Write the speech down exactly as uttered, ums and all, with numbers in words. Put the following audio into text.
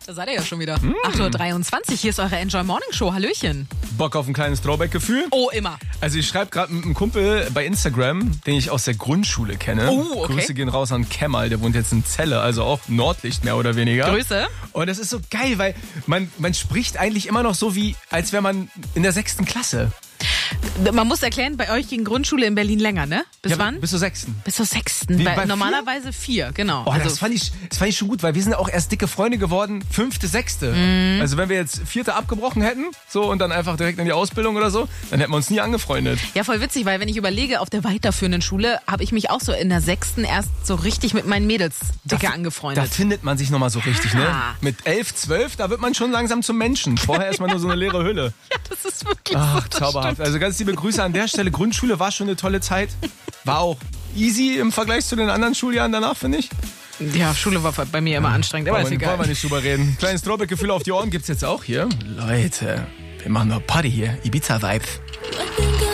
Da seid ihr ja schon wieder. Mm. acht Uhr dreiundzwanzig, hier ist eure Enjoy Morning Show. Hallöchen. Bock auf ein kleines Throwback-Gefühl? Oh, immer. Also ich schreibe gerade mit einem Kumpel bei Instagram, den ich aus der Grundschule kenne. Oh, okay. Grüße gehen raus an Kemal, der wohnt jetzt in Celle, also auch Nordlicht mehr oder weniger. Grüße. Und das ist so geil, weil man, man spricht eigentlich immer noch so, wie als wäre man in der sechsten Klasse. Man muss erklären, bei euch ging Grundschule in Berlin länger, ne? Bis ja, wann? Bis zur sechsten. Bis zur sechsten. Wie, Bei, bei normalerweise vier, genau. Oh, also das, fand ich, das fand ich schon gut, weil wir sind auch erst dicke Freunde geworden, fünfte, sechste. Mhm. Also wenn wir jetzt vierte abgebrochen hätten, so und dann einfach direkt in die Ausbildung oder so, dann hätten wir uns nie angefreundet. Ja, voll witzig, weil wenn ich überlege, auf der weiterführenden Schule habe ich mich auch so in der sechsten erst so richtig mit meinen Mädels dicke Da, angefreundet. da findet man sich nochmal so richtig, Ah. ne? Mit elf, zwölf, da wird man schon langsam zum Menschen. Vorher erstmal nur so eine leere Hülle. Ja, das ist wirklich Ach, so. Das zauberhaft. stimmt. Also ganz liebe Grüße an der Stelle. Grundschule war schon eine tolle Zeit. War auch easy im Vergleich zu den anderen Schuljahren danach, finde ich. Ja, Schule war bei mir immer anstrengend, aber Wollen ist wir, egal. wollen wir nicht drüber reden. Kleines Throwback-Gefühl auf die Ohren gibt's jetzt auch hier. Leute, wir machen noch Party hier. Ibiza-Vibes.